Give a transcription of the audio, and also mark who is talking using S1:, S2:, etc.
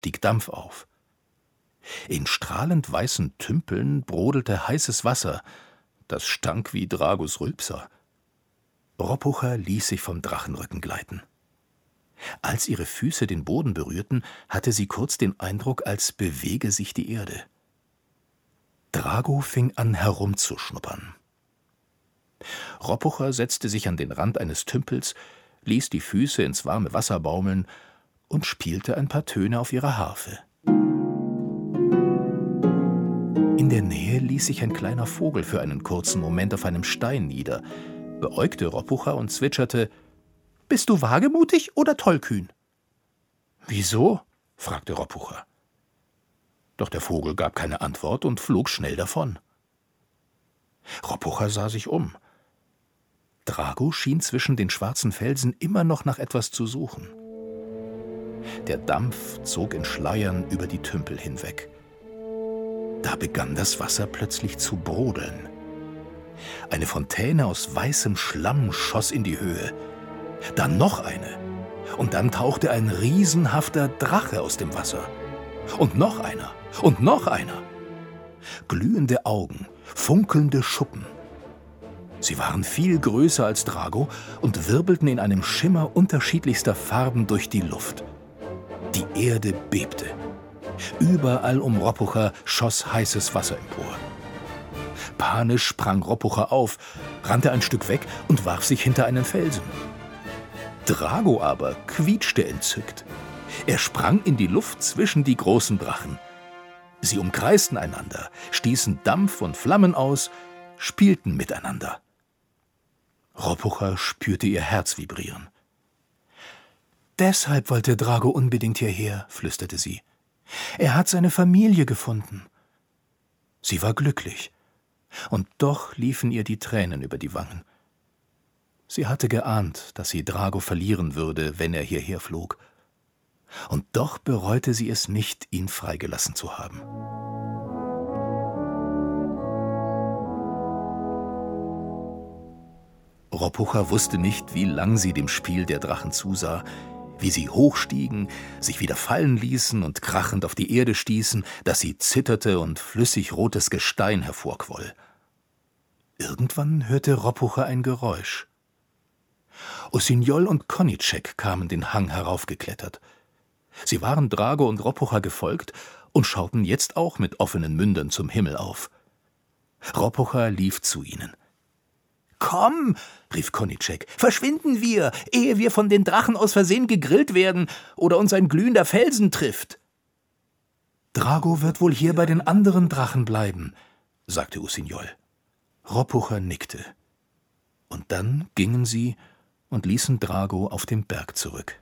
S1: stieg Dampf auf. In strahlend weißen Tümpeln brodelte heißes Wasser, das stank wie Dragos Rülpser. Roppucher ließ sich vom Drachenrücken gleiten. Als ihre Füße den Boden berührten, hatte sie kurz den Eindruck, als bewege sich die Erde. Drago fing an herumzuschnuppern. Roppucher setzte sich an den Rand eines Tümpels, ließ die Füße ins warme Wasser baumeln und spielte ein paar Töne auf ihrer Harfe. In der Nähe ließ sich ein kleiner Vogel für einen kurzen Moment auf einem Stein nieder, beäugte Roppucher und zwitscherte: »Bist du wagemutig oder tollkühn?« »Wieso?« fragte Roppucher. Doch der Vogel gab keine Antwort und flog schnell davon. Roppucher sah sich um. Drago schien zwischen den schwarzen Felsen immer noch nach etwas zu suchen. Der Dampf zog in Schleiern über die Tümpel hinweg. Da begann das Wasser plötzlich zu brodeln. Eine Fontäne aus weißem Schlamm schoss in die Höhe. Dann noch eine. Und dann tauchte ein riesenhafter Drache aus dem Wasser. Und noch einer. Und noch einer. Glühende Augen, funkelnde Schuppen. Sie waren viel größer als Drago und wirbelten in einem Schimmer unterschiedlichster Farben durch die Luft. Die Erde bebte. Überall um Roppucher schoss heißes Wasser empor. Panisch sprang Roppucher auf, rannte ein Stück weg und warf sich hinter einen Felsen. Drago aber quietschte entzückt. Er sprang in die Luft zwischen die großen Drachen. Sie umkreisten einander, stießen Dampf und Flammen aus, spielten miteinander. Roppucher spürte ihr Herz vibrieren. »Deshalb wollte Drago unbedingt hierher«, flüsterte sie. »Er hat seine Familie gefunden.« Sie war glücklich, und doch liefen ihr die Tränen über die Wangen. Sie hatte geahnt, dass sie Drago verlieren würde, wenn er hierher flog. Und doch bereute sie es nicht, ihn freigelassen zu haben. Roppucher wusste nicht, wie lang sie dem Spiel der Drachen zusah, wie sie hochstiegen, sich wieder fallen ließen und krachend auf die Erde stießen, dass sie zitterte und flüssig rotes Gestein hervorquoll. Irgendwann hörte Roppucher ein Geräusch. Usinjol und Konicek kamen den Hang heraufgeklettert. Sie waren Drago und Roppucher gefolgt und schauten jetzt auch mit offenen Mündern zum Himmel auf. Roppucher lief zu ihnen. »Komm«, rief Konicek, »verschwinden wir, ehe wir von den Drachen aus Versehen gegrillt werden oder uns ein glühender Felsen trifft.« »Drago wird wohl hier bei den anderen Drachen bleiben«, sagte Usinjol. Roppucher nickte. Und dann gingen sie und ließen Drago auf dem Berg zurück.